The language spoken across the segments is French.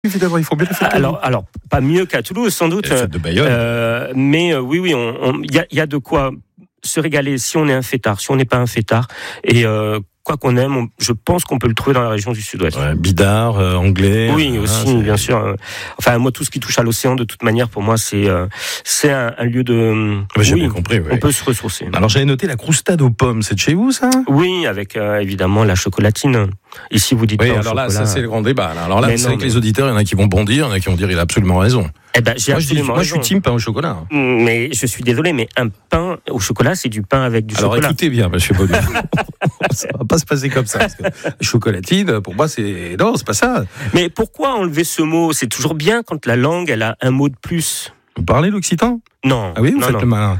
Évidemment, il faut bien le faire. Alors, pas mieux qu'à Toulouse, sans doute. De Bayonne. Mais oui, il y a de quoi se régaler si on est un fêtard, si on n'est pas un fêtard. Et quoi qu'on aime, je pense qu'on peut le trouver dans la région du Sud-Ouest. Ouais, bidard, anglais. Oui, aussi, bien sûr. Enfin, moi, tout ce qui touche à l'océan, de toute manière, pour moi, c'est un lieu de. J'ai bien compris. Oui. On peut se ressourcer. Alors, j'avais noté la croustade aux pommes. C'est de chez vous, ça ? Oui, avec évidemment la chocolatine. Ici, vous dites. Oui, pas alors là, chocolat. ça c'est le grand débat. Alors là, Mais c'est non, avec les auditeurs, il y en a qui vont bondir, il y en a qui vont dire il a absolument raison. Eh ben, j'ai absolument moi, je suis raison. team pain au chocolat. Mais je suis désolé, mais un pain au chocolat, c'est du pain avec du Alors chocolat. écoutez bien, monsieur Baudu. Ça va pas se passer comme ça. Parce que chocolatine, pour moi, c'est pas ça. Mais pourquoi enlever ce mot ? C'est toujours bien quand la langue, elle a un mot de plus. Vous parlez l'occitan ? Non. Ah oui, vous non, faites non. le malin.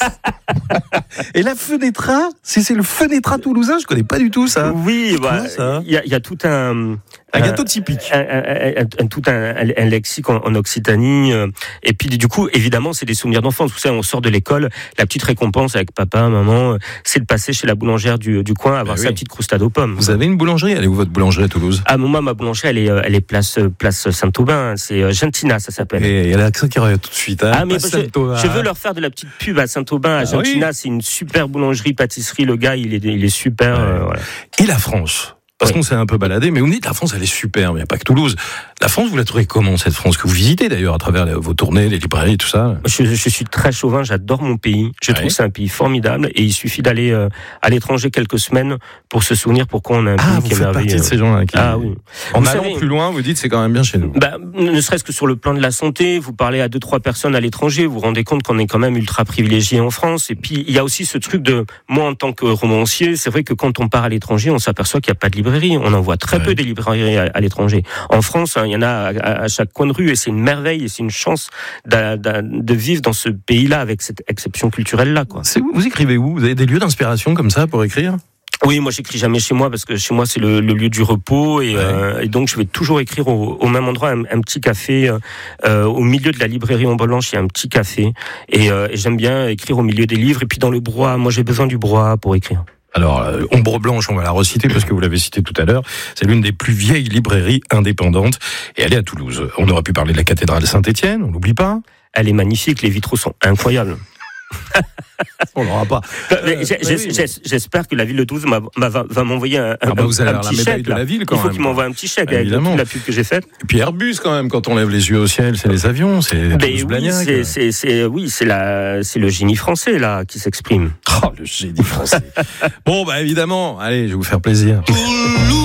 Et la fenêtra, c'est le fenêtra toulousain, je connais pas du tout ça. Oui, ça il y a tout un gâteau typique. Tout un lexique en Occitanie. Et puis, du coup, évidemment, c'est des souvenirs d'enfance. Vous savez, on sort de l'école, la petite récompense avec papa, maman, c'est de passer chez la boulangère du coin, avoir sa petite croustade aux pommes. Vous avez une boulangerie ? Elle est où votre boulangerie à Toulouse ? Ah, moi, ma boulangerie, elle est place Saint-Aubin. C'est Gentina, ça s'appelle. Et il y a l'accent qui revient tout de suite. Hein, ah, mais je veux leur faire de la petite pub à Saint-Aubin, à Gentina. Oui. C'est une super boulangerie, pâtisserie. Le gars, il est super. Voilà. Et la France ? Parce qu'on s'est un peu baladé, mais vous me dites la France, elle est super, mais il n'y a pas que Toulouse. La France, vous la trouvez comment, cette France que vous visitez d'ailleurs à travers vos tournées, les librairies, tout ça ? Je suis très chauvin, j'adore mon pays. Je trouve que c'est un pays formidable et il suffit d'aller à l'étranger quelques semaines pour se souvenir pourquoi on a un pays qui est merveilleux. Vous faites partie de ces gens-là qui... Ah oui. En allant plus loin, vous dites c'est quand même bien chez nous. Ne serait-ce que sur le plan de la santé, vous parlez à 2-3 personnes à l'étranger, vous vous rendez compte qu'on est quand même ultra privilégié en France. Et puis il y a aussi ce truc de moi en tant que romancier, c'est vrai que quand on part à l'étranger, on s'aperçoit qu'il n'y a pas de librairie. On en voit très peu des librairies à l'étranger. En France, il y en a à chaque coin de rue et c'est une merveille et c'est une chance de vivre dans ce pays-là avec cette exception culturelle-là, quoi. Vous écrivez où ? Vous avez des lieux d'inspiration comme ça pour écrire ? Oui, moi j'écris jamais chez moi parce que chez moi c'est le lieu du repos et donc je vais toujours écrire au même endroit, un petit café au milieu de la librairie en Blanche, il y a un petit café et j'aime bien écrire au milieu des livres et puis dans le brouhaha, moi j'ai besoin du brouhaha pour écrire. Alors, Ombre Blanche, on va la reciter parce que vous l'avez citée tout à l'heure. C'est l'une des plus vieilles librairies indépendantes et elle est à Toulouse. On aurait pu parler de la cathédrale Saint-Étienne, on l'oublie pas. Elle est magnifique, les vitraux sont incroyables. On l'aura pas. J'espère que la ville de Toulouse va m'envoyer un petit chèque. De la ville, quand il faut même. qu'il m'envoie un petit chèque évidemment. Avec toute la pub que j'ai faite. Et puis Airbus quand même, quand on lève les yeux au ciel, c'est les avions, c'est Toulouse-Blagnac. C'est le génie français là qui s'exprime. Oh, le génie français. Bon, évidemment, allez, je vais vous faire plaisir.